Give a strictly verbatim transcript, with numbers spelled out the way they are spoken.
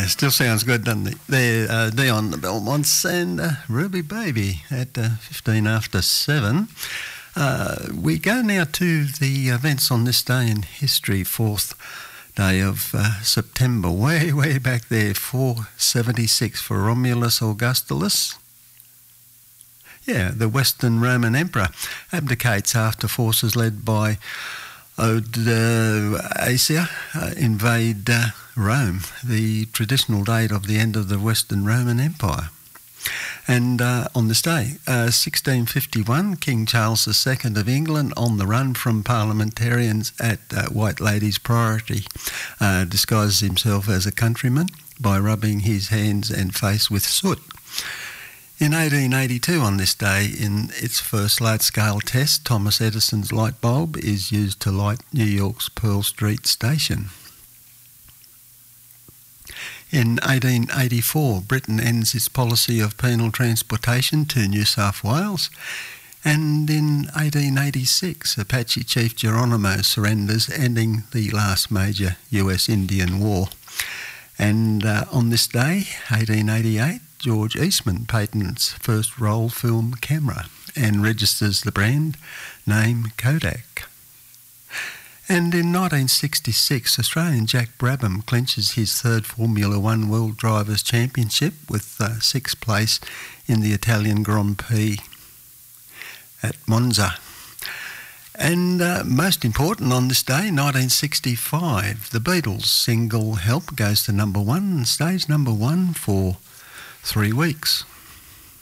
Still sounds good, doesn't it? There, uh, Dion the Belmonts and uh, Ruby Baby at uh, fifteen after seven. Uh, we go now to the events on this day in history, fourth day of uh, September, way, way back there, four seventy-six for Romulus Augustulus. Yeah, the Western Roman Emperor abdicates after forces led by Odoacer uh, invade uh, Rome, the traditional date of the end of the Western Roman Empire. And uh, on this day, uh, sixteen fifty-one, King Charles the Second of England, on the run from parliamentarians at uh, White Ladies' Priory, uh, disguises himself as a countryman by rubbing his hands and face with soot. In eighteen eighty-two, on this day, in its first large-scale test, Thomas Edison's light bulb is used to light New York's Pearl Street station. In eighteen eighty-four, Britain ends its policy of penal transportation to New South Wales. And in eighteen eighty-six, Apache Chief Geronimo surrenders, ending the last major U S Indian War. And uh, on this day, eighteen eighty-eight, George Eastman patents first roll film camera and registers the brand name Kodak. And in nineteen sixty-six, Australian Jack Brabham clinches his third Formula One World Drivers' Championship with uh, sixth place in the Italian Grand Prix at Monza. And uh, most important on this day, nineteen sixty-five, the Beatles' single Help goes to number one and stays number one for three weeks.